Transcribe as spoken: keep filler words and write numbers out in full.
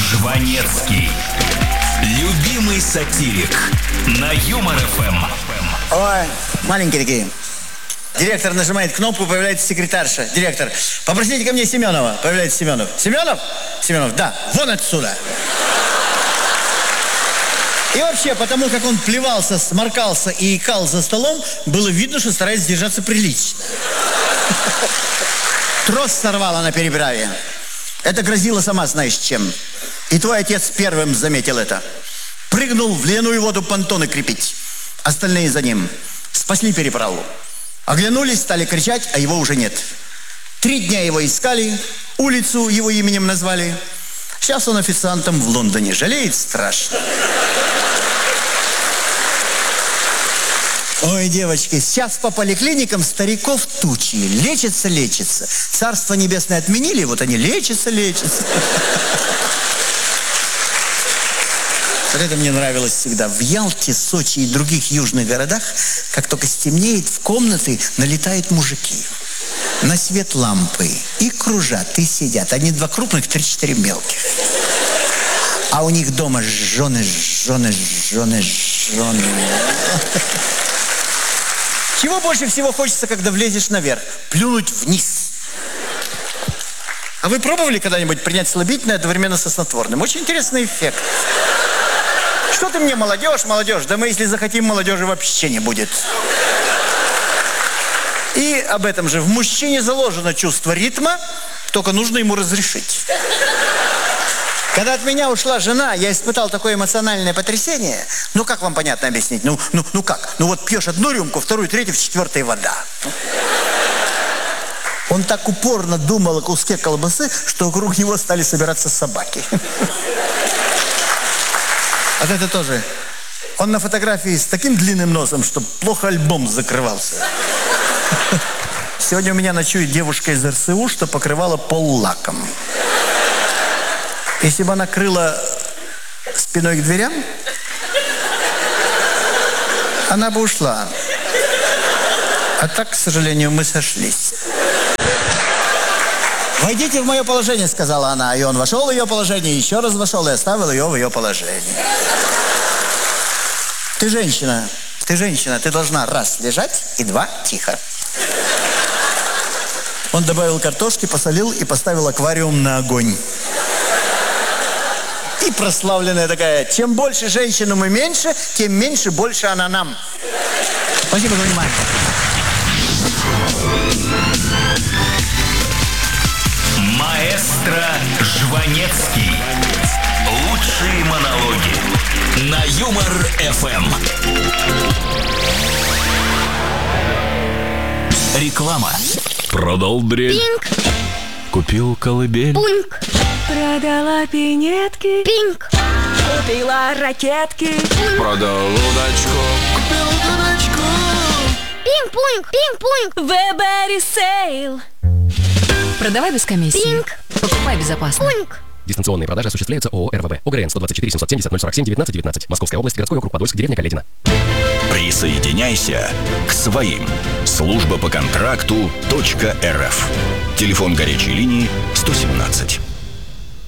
Жванецкий. Любимый сатирик на Юмор эф эм. Ой, маленькие такие. Директор нажимает кнопку, появляется секретарша. Директор, попросите ко мне Семенова. Появляется Семенов. Семенов? Семенов, да, вон отсюда. И вообще, потому как он плевался, сморкался и икал за столом, было видно, что старается держаться прилично. Трос сорвала на переправе. Это грозило сама знаешь чем. И твой отец первым заметил это. Прыгнул в ледяную воду понтоны крепить. Остальные за ним. Спасли переправу. Оглянулись, стали кричать, а его уже нет. Три дня его искали, улицу его именем назвали. Сейчас он официантом в Лондоне. Жалеет страшно. Ой, девочки, сейчас по поликлиникам стариков тучи. Лечится, лечится. Царство небесное отменили, вот они лечатся, лечатся. Вот это мне нравилось всегда. В Ялте, Сочи и других южных городах, как только стемнеет, в комнаты налетают мужики. На свет лампы. И кружат, и сидят. Одни два крупных, три-четыре мелких. А у них дома жены, жены, жены, жены. Чего больше всего хочется, когда влезешь наверх? Плюнуть вниз. А вы пробовали когда-нибудь принять слабительное одновременно со снотворным? Очень интересный эффект. Что ты мне, молодежь, молодежь? Да мы, если захотим, молодежи вообще не будет. И об этом же. В мужчине заложено чувство ритма, только нужно ему разрешить. Когда от меня ушла жена, я испытал такое эмоциональное потрясение. Ну, как вам понятно объяснить? Ну, ну, ну как? Ну, вот пьешь одну рюмку, вторую, третью, в четвертой вода. Он так упорно думал о куске колбасы, что вокруг него стали собираться собаки. Вот это тоже. Он на фотографии с таким длинным носом, что плохо альбом закрывался. Сегодня у меня ночует девушка из эр эс у, что покрывала пол лаком. Если бы она крыла спиной к дверям, она бы ушла. А так, к сожалению, мы сошлись. «Войдите в мое положение», — сказала она. И он вошел в ее положение, еще раз вошел и оставил ее в ее положении. Ты женщина, ты женщина, ты должна раз лежать и два тихо. Он добавил картошки, посолил и поставил аквариум на огонь. И прославленная такая: чем больше женщину мы меньше, тем меньше больше она нам. Спасибо за внимание. Маэстро Жванецкий. Лучшие монологи на Юмор эф эм. Реклама. Продал дрель. Пинк. Купил колыбель. Пуньк. Продала пинетки. Пинк. Купила ракетки. Продал удочку. Купил дурачку. Пинг-пуньк, пинг-пуньк. Вебери сейл. Продавай без комиссии. Пинк. Покупай безопасно. Пуньк. Дистанционные продажи осуществляются ООО эр вэ бэ. ОГРН сто двадцать четыре семьсот семьдесят ноль сорок семь девятнадцать девятнадцать. Московская область, городской округ Подольск, деревня Каледино. Присоединяйся к своим. Служба по контракту .рф. Телефон горячей линии сто семнадцать.